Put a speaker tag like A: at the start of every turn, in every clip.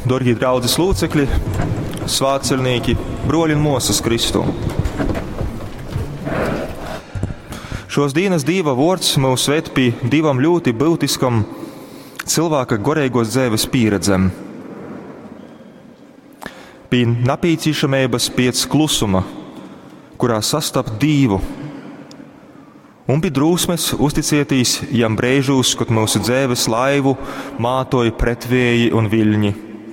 A: Dorgie draudzes lūcekļi, svētceļnieki, broļi un mosas Kristū. Šos dienas Dieva vārds mūs ved pie divam ļoti būtiskam cilvēka garīgos dzīves pieredzēm. Pie nepieciešamības pēc klusuma, kurā sastapt Dievu, un pie drūsmes uzticēties jam brēžos, kad mūsu dzīves laivu mātoja pretvēji un viļņi.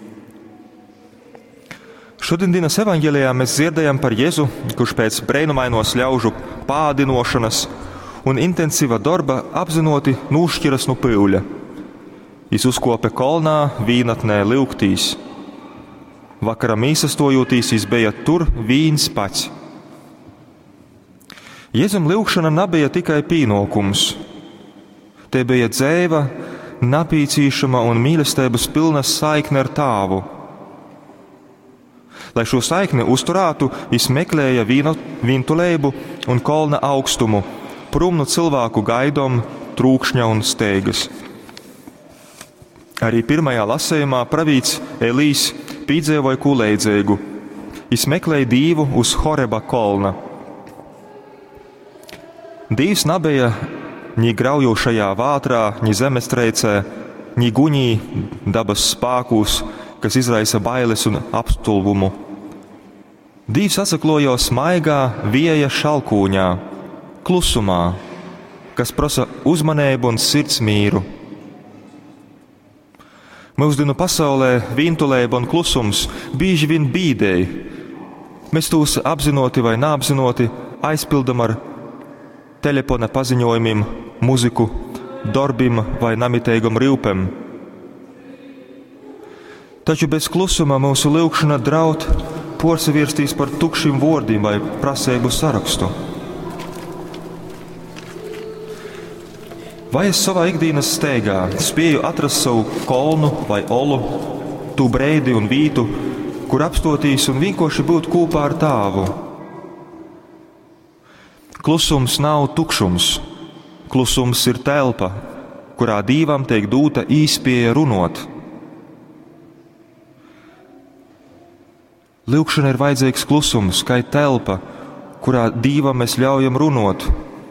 A: Šodienas evangelijā mēs dzirdējam par Jēzu, kurš pēc brēnumainos ļaužu pādinošanas un intensīva darba apzinoti nūšķiras no pyuļa. Jis uzkope kolnā vīnatnē lyuktīs. Vakara mīsastojoties, jis bija tur vīns pats. Jēzum lyukšana nebija tikai pienākums. Te bija dzēva, nepieciešama un mīlestības pilna saikne ar Tāvu. Lai šo saikni uzturētu, jis meklēja vīntulēbu un kolna augstumu, prom no cilvēku gaidom, trūkšņa un steigas. Arī pirmajā lasējumā pravīts Elīs piedzīvoja ko līdzīgu. Jis meklēja Dievu uz Horeba kolna. Dievs nebija ni graujošajā vātrā, ni zemestrēcē, ni guņī dabas spēkos, kas izraisa bailes un apstulbumu. Dievs atsaklojās maigā vieja šalkūņā, klusumā, kas prasa uzmanību un sirds mīru. Mūsdienu pasaulē vīntulēba un klusums bieži vien bīdēja. Mēs tos apzinoti vai neapzinoti aizpildam ar telefona paziņojumiem, muziku, darbim vai namitīgam rīvpem. Taču bez klusuma mūsu lūgšana draud porsaviestīs par tukšiem vārdiem vai prasību sarakstu. Vai es savā ikdienas steigā spēju atrast savu kolnu vai olu, tū breidi un vītu, kur apstotīs un vienkārši būt kopā ar Tāvu? Klusums nav tukšums. Klusums ir telpa, kurā Dievam tiek dota īspēja runot. Lūgšana ir vajadzīgs klusums, kā telpa, kurā Dievam mēs ļaujam runot.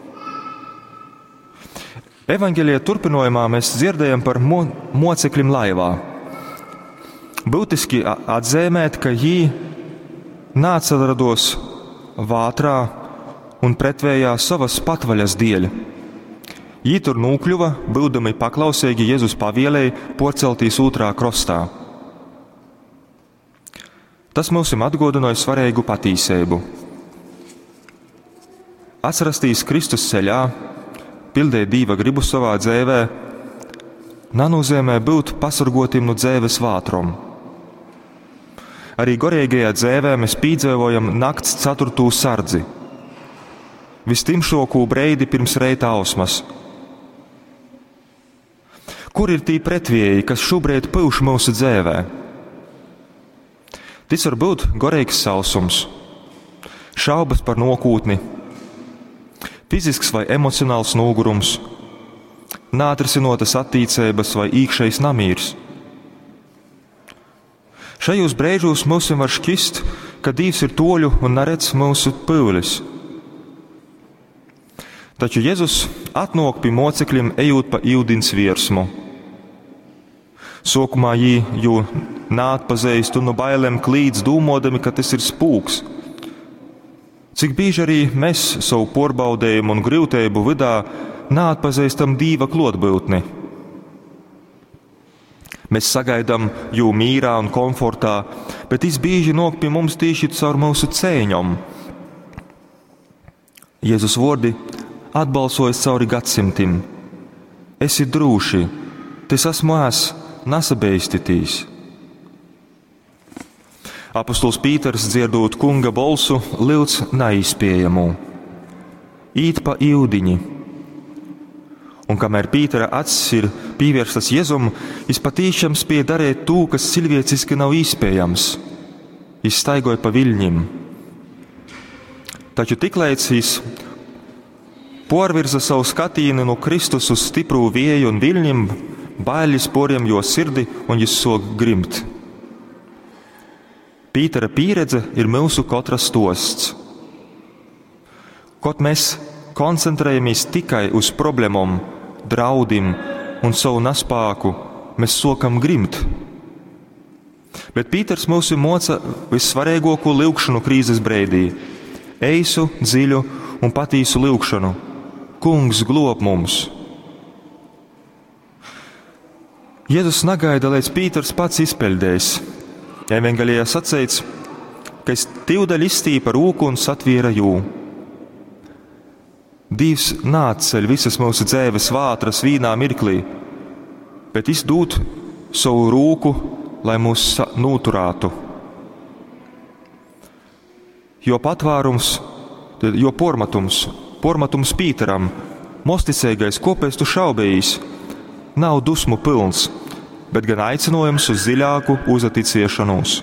A: Evangelijā turpinājumā mēs dzirdējam par mocekļiem laivā. Būtiski atzīmēt, ka viņi neatsarados vātrā un pretvējā savas patvaļas dēļ. Viņi tur nokļuva, būdami paklausīgi Jēzus pavēlēja porceltīs otrā krastā. Tas mums atgādināja svarīgu patīsību. Atrasties Kristus ceļā, pildīt Dieva gribu savā dzīvē, nenozīmē būt pasargātiem no dzīves vātrom. Arī garīgajā dzīvē mēs piedzīvojam nakts 4. sardzi. Vistimšāko breidi pirms reita ausmas. Kur ir tī pretvēji, kas šobrīd pūš mūsu dzīvē? Tas var būt garīgs sausums, šaubas par nākotni, fizisks vai emocionāls nogurums, neatrisinotas attiecības vai iekšējs namīrs. Šajos brīžos mums var šķist, ka Dievs ir toļu un neredz mūsu pūles. Taču Jēzus atnāk pie mocekļiem, ejot pa ūdens virsmu. Sākumā viņi jau neatpazīst un no bailēm klīdz, domādami, ka tas ir spūks. Cik bieži arī mēs savu porbaudējumu un grūtību vidā neatpazīstam Dieva klātbūtni. Mēs sagaidām jau mīrā un komfortā, bet tas bieži nāk pie mums tieši caur mūsu cēņom. Jēzus vārdi atbalsojas cauri gadsimtim. Esi drūši, tas esmu es, nesabeistitīs. Apostols Pīters, dzirdot kunga balsu, lūdz neizspējamu. Īt pa ūdeņi. Un kamēr Pītera acis ir pievērstas Jēzum, viņš patiešām spēja darīt to, kas cilvēciski nav iespējams. Viņš staigoja pa viļņiem. Taču tiklīdz viņš porvirza savu skatījumu no Kristus uz stipru vēju un viļņiem, bailes poriem jo sirdi un viņš sāk grimt. Pītera pieredze ir mūsu katra stosts. Kaut mēs koncentrējamies tikai uz problēmām, draudiem un savu nespēku, mēs sākam grimt. Bet Pīters mūs moca vissvarīgāko lūgšanu krīzes brīdī - eisu, dziļu un patīsu lūgšanu. Kungs, glob mums! Jēzus negaida, līdz Pīters pats izpeldējis. Evangelijā sacīts, ka es tīvdaļ izstīpa rūku un satviera jū. Dievs nāceļ visas mūsu dzīves vātras vienā mirklī, bet izdod savu rūku, lai mūs noturētu. Jo patvārums, jo pormatums Pīteram, mosticīgais, kopēs tu šaubējis, nav dusmu pilns, bet gan aicinājums uz dziļāku uzticēšanos.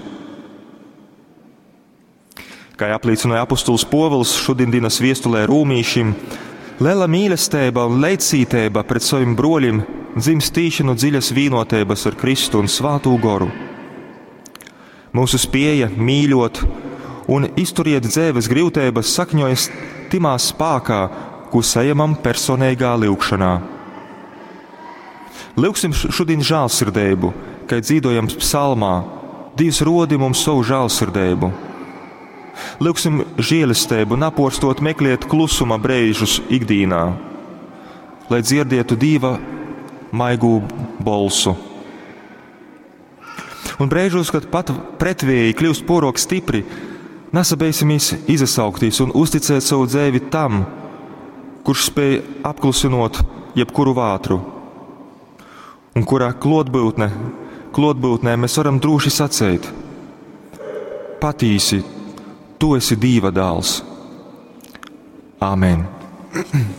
A: Kā apliecināja apustulis Povils šodienas viestulē Rūmīšiem, liela mīlestība un leicītība pret saviem broļiem dzimst tīši no dziļas vienotības ar Kristu un Svāto Goru. Mūsu spēja mīļot un izturiet dzīves grūtības sakņojas timā spēkā, ko saņemam personīgā lūgšanā. Lūgsim šodien žēlsirdību, kā dzīvojams psalmā, Dievs rodi mums savu žēlsirdību. Lūgsim žēlastību, naporstot meklēt klusuma brīžus ikdienā, lai dzirdētu Dieva maigu balsu. Un brīžos, kad pat pretvēji kļūst porok stipri, nesabeidzamies izasaukties un uzticēt savu dzīvi tam, kurš spēj apklusinot jebkuru vātru, un kurā klātbūtnē mēs varam droši sacīt: Patīsi, tu esi Dieva dēls. Āmen!